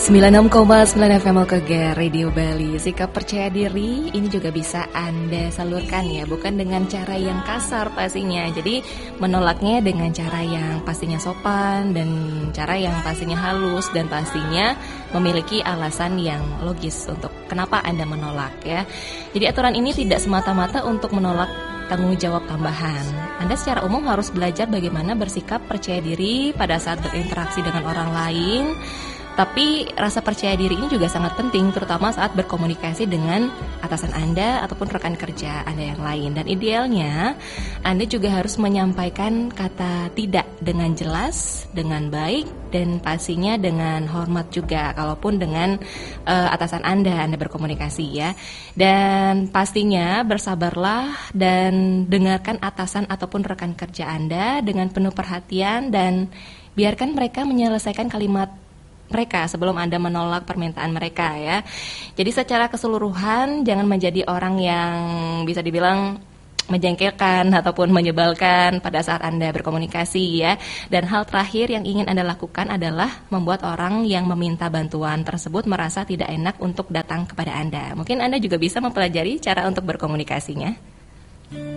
96,9 FM LKG Radio Bali. Sikap percaya diri ini juga bisa Anda salurkan ya, bukan dengan cara yang kasar pastinya. Jadi menolaknya dengan cara yang pastinya sopan dan cara yang pastinya halus dan pastinya memiliki alasan yang logis untuk kenapa Anda menolak ya. Jadi aturan ini tidak semata-mata untuk menolak tanggung jawab tambahan. Anda secara umum harus belajar bagaimana bersikap percaya diri pada saat berinteraksi dengan orang lain. Tapi rasa percaya diri ini juga sangat penting, terutama saat berkomunikasi dengan atasan Anda ataupun rekan kerja Anda yang lain. Dan idealnya Anda juga harus menyampaikan kata tidak dengan jelas, dengan baik, dan pastinya dengan hormat juga kalaupun dengan atasan Anda berkomunikasi ya. Dan pastinya bersabarlah dan dengarkan atasan ataupun rekan kerja Anda dengan penuh perhatian dan biarkan mereka menyelesaikan kalimat mereka sebelum Anda menolak permintaan mereka ya. Jadi secara keseluruhan jangan menjadi orang yang bisa dibilang menjengkelkan ataupun menyebalkan pada saat Anda berkomunikasi ya. Dan hal terakhir yang ingin Anda lakukan adalah membuat orang yang meminta bantuan tersebut merasa tidak enak untuk datang kepada Anda. Mungkin Anda juga bisa mempelajari cara untuk berkomunikasinya.